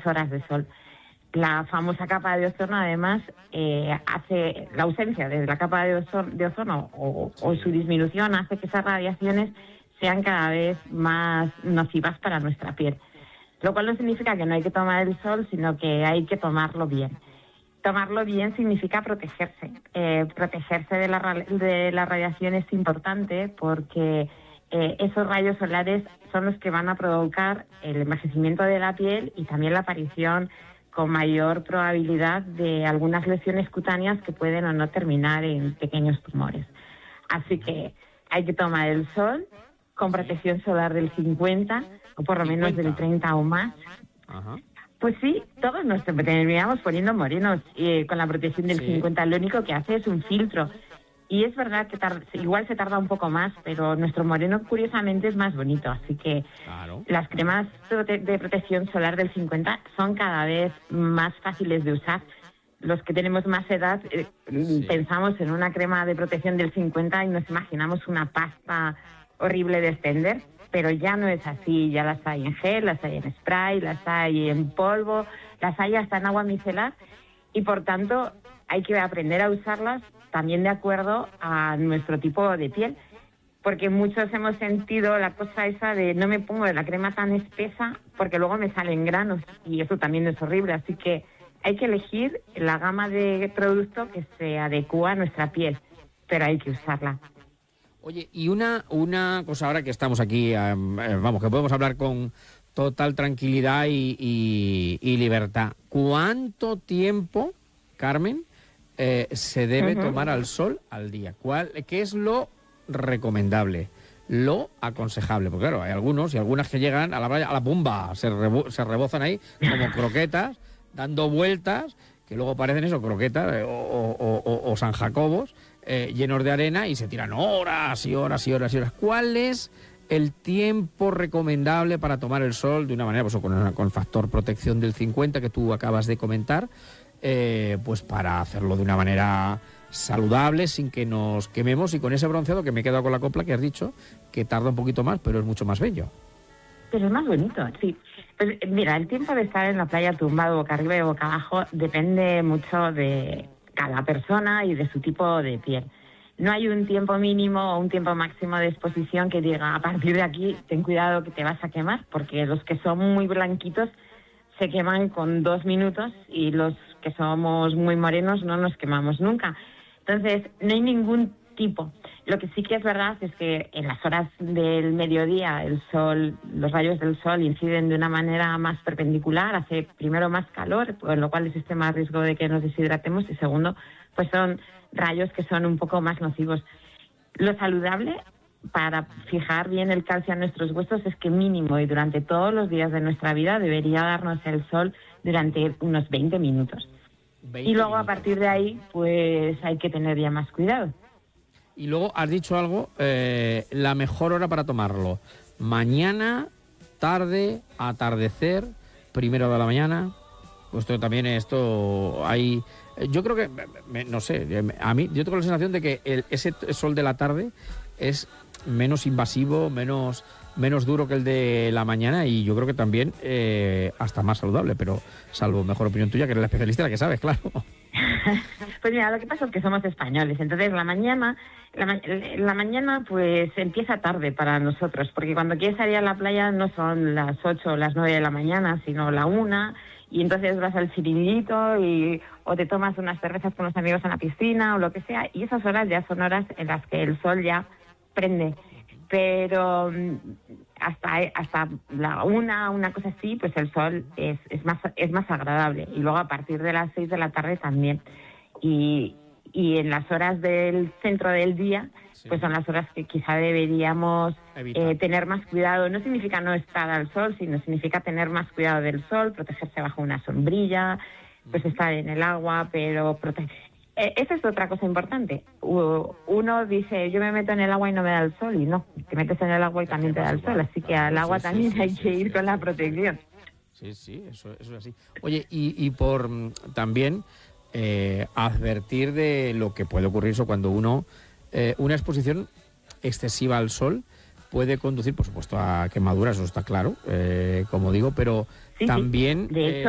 muchas horas de sol. La famosa capa de ozono, además, hace la ausencia de la capa de ozono o su disminución hace que esas radiaciones sean cada vez más nocivas para nuestra piel. Lo cual no significa que no hay que tomar el sol, sino que hay que tomarlo bien. Tomarlo bien significa protegerse. Protegerse de la radiación es importante porque esos rayos solares son los que van a provocar el envejecimiento de la piel y también la aparición con mayor probabilidad de algunas lesiones cutáneas que pueden o no terminar en pequeños tumores. Así que hay que tomar el sol con protección solar del 50 o por lo menos del 30 o más. Ajá. Pues sí, todos nos terminamos poniendo morenos con la protección del 50. Lo único que hace es un filtro. Y es verdad que igual se tarda un poco más, pero nuestro moreno curiosamente es más bonito. Así que las cremas de protección solar del 50 son cada vez más fáciles de usar. Los que tenemos más edad pensamos en una crema de protección del 50 y nos imaginamos una pasta horrible de extender, pero ya no es así. Ya las hay en gel, las hay en spray, las hay en polvo, las hay hasta en agua micelar y por tanto hay que aprender a usarlas también de acuerdo a nuestro tipo de piel, porque muchos hemos sentido la cosa esa de no me pongo la crema tan espesa porque luego me salen granos y eso también es horrible, así que hay que elegir la gama de producto que se adecua a nuestra piel, pero hay que usarla. Oye, y una cosa ahora que estamos aquí, vamos, que podemos hablar con total tranquilidad y libertad. ¿Cuánto tiempo, Carmen, se debe tomar al sol al día? ¿Qué es lo recomendable, lo aconsejable? Porque claro, hay algunos y algunas que llegan a la playa, a la pumba, se rebozan ahí como croquetas, dando vueltas, que luego parecen eso, croquetas o San Jacobos, llenos de arena y se tiran horas y horas y horas y horas. ¿Cuál es el tiempo recomendable para tomar el sol de una manera, pues con el factor protección del 50 que tú acabas de comentar? Pues para hacerlo de una manera saludable, sin que nos quememos y con ese bronceado que me he quedado con la copla que has dicho, que tarda un poquito más, pero es mucho más bello. Pero es más bonito, sí. Pues mira, el tiempo de estar en la playa tumbado boca arriba y boca abajo depende mucho de cada persona y de su tipo de piel. No hay un tiempo mínimo o un tiempo máximo de exposición que diga a partir de aquí ten cuidado que te vas a quemar, porque los que son muy blanquitos se queman con 2 minutos y los que somos muy morenos no nos quemamos nunca. Entonces, no hay ningún tipo. Lo que sí que es verdad es que en las horas del mediodía los rayos del sol inciden de una manera más perpendicular, hace primero más calor, con lo cual existe más riesgo de que nos deshidratemos y segundo, pues son rayos que son un poco más nocivos. Lo saludable para fijar bien el calcio en nuestros huesos es que mínimo y durante todos los días de nuestra vida debería darnos el sol durante unos 20 minutos. Y luego a partir de ahí pues hay que tener ya más cuidado. Y luego has dicho algo, la mejor hora para tomarlo, mañana, tarde, atardecer, primera hora de la mañana. Pues esto hay... Yo creo que, no sé, a mí yo tengo la sensación de que ese sol de la tarde es menos invasivo, menos duro que el de la mañana y yo creo que también hasta más saludable, pero salvo mejor opinión tuya, que eres la especialista, la que sabes, claro. Pues mira, lo que pasa es que somos españoles, entonces la mañana pues empieza tarde para nosotros, porque cuando quieres salir a la playa no son las 8 o las 9 de la mañana, sino la 1, y entonces vas al chiringuito o te tomas unas cervezas con los amigos en la piscina o lo que sea, y esas horas ya son horas en las que el sol ya prende. Pero hasta la 1, una cosa así, pues el sol es más agradable. Y luego a partir de las 6 de la tarde también. Y en las horas del centro del día, pues son las horas que quizá deberíamos tener más cuidado. No significa no estar al sol, sino significa tener más cuidado del sol, protegerse bajo una sombrilla, pues estar en el agua, pero esa es otra cosa importante. Uno dice, yo me meto en el agua y no me da el sol, y no, te metes en el agua y también te da el sol, así que al agua también hay que ir con la protección. Sí, eso es así. Oye, y por también advertir de lo que puede ocurrir eso cuando una exposición excesiva al sol puede conducir, por supuesto, a quemaduras, eso está claro, como digo, pero también... De hecho,